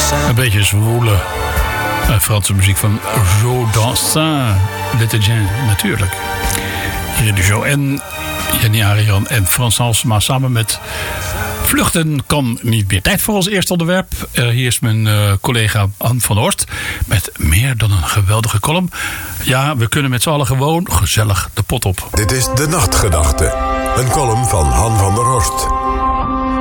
Een beetje zwoele Franse muziek van Joe Dassin, L'Étudiant natuurlijk. Hier in de show. En Jenny Arian en Frans Halsema samen met Vluchten kan niet meer. Tijd voor ons eerste onderwerp. Hier is mijn collega Anne van Horst met meer dan een geweldige column. Ja, we kunnen met z'n allen gewoon gezellig de pot op. Dit is De Nachtgedachte. Een column van Han van der Horst.